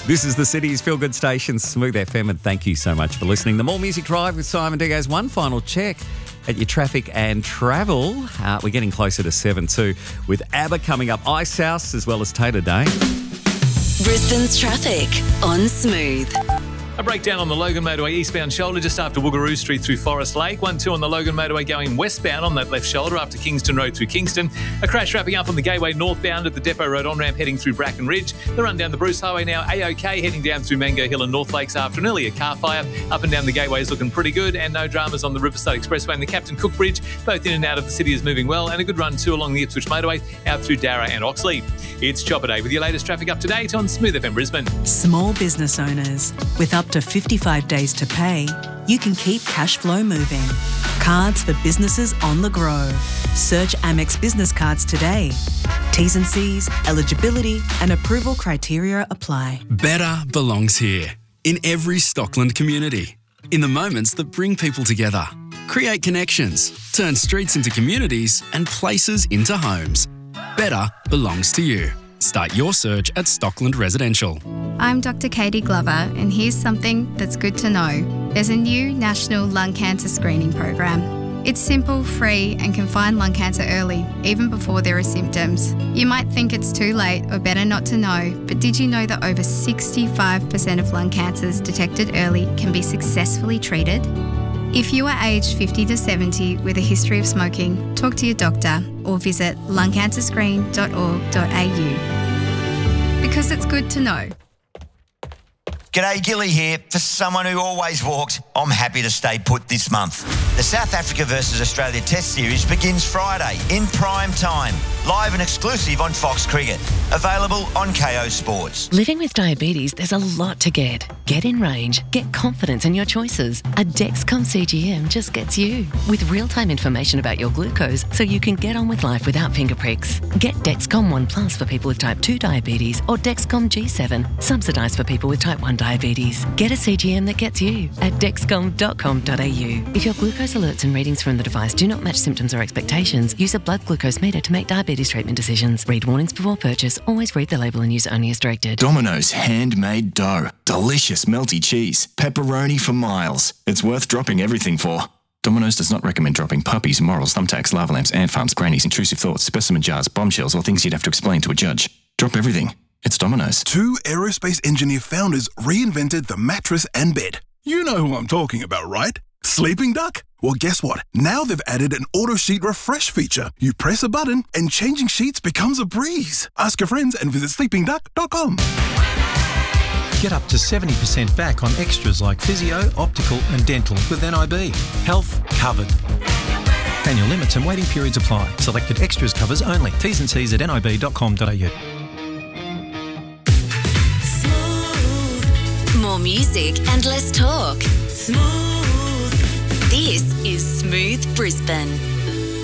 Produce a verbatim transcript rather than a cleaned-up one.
This is the city's feel-good station, Smooth F M, and thank you so much for listening. The More Music Drive with Simon Diaz. One final check at your traffic and travel. Uh, we're getting closer to seven too, with ABBA coming up, Ice House, as well as Taylor Day. Brisbane's traffic on Smooth. A breakdown on the Logan Motorway eastbound shoulder just after Woogaroo Street through Forest Lake. one two on the Logan Motorway going westbound on that left shoulder after Kingston Road through Kingston. A crash wrapping up on the Gateway northbound at the Depot Road on-ramp heading through Bracken Ridge. The run down the Bruce Highway now A-OK heading down through Mango Hill and North Lakes after an earlier car fire. Up and down the Gateway is looking pretty good, and no dramas on the Riverside Expressway and the Captain Cook Bridge. Both in and out of the city is moving well, and a good run too along the Ipswich Motorway out through Darra and Oxley. It's Chopper Day with your latest traffic up to date on Smooth F M Brisbane. Small business owners with up to fifty-five days to pay, you can keep cash flow moving. Cards for businesses on the go. Search Amex Business Cards today. T's and C's, eligibility and approval criteria apply. Better belongs here, in every Stockland community. In the moments that bring people together. Create connections, turn streets into communities and places into homes. Better belongs to you. Start your search at Stockland Residential. I'm Doctor Katie Glover, and here's something that's good to know. There's a new national lung cancer screening program. It's simple, free, and can find lung cancer early, even before there are symptoms. You might think it's too late or better not to know, but did you know that over sixty-five percent of lung cancers detected early can be successfully treated? If you are aged fifty to seventy with a history of smoking, talk to your doctor or visit lung cancer screen dot org dot a u. Because it's good to know. G'day, Gilly here. For someone who always walked, I'm happy to stay put this month. The South Africa versus Australia Test Series begins Friday in prime time. Live and exclusive on Fox Cricket. Available on K O Sports. Living with diabetes, there's a lot to get. Get in range. Get confidence in your choices. A Dexcom C G M just gets you. With real-time information about your glucose so you can get on with life without finger pricks. Get Dexcom One Plus for people with type two diabetes or Dexcom G seven, subsidised for people with type one diabetes. Get a C G M that gets you at dexcom dot com dot a u. If your glucose alerts and readings from the device do not match symptoms or expectations, use a blood glucose meter to make diabetes treatment decisions. Read warnings before purchase. Always read the label and use only as directed. Domino's handmade dough. Delicious melty cheese. Pepperoni for miles. It's worth dropping everything for. Domino's does not recommend dropping puppies, morals, thumbtacks, lava lamps, ant farms, grannies, intrusive thoughts, specimen jars, bombshells, or things you'd have to explain to a judge. Drop everything. It's Domino's. Two aerospace engineer founders reinvented the mattress and bed. You know who I'm talking about, right? Sleeping Duck? Well, guess what? Now they've added an auto sheet refresh feature. You press a button and changing sheets becomes a breeze. Ask your friends and visit sleeping duck dot com. Get up to seventy percent back on extras like physio, optical and dental with N I B. Health covered. Annual limits and waiting periods apply. Selected extras covers only. T's and C's at N I B dot com dot a u. More music and less talk. Smooth. This is Smooth Brisbane.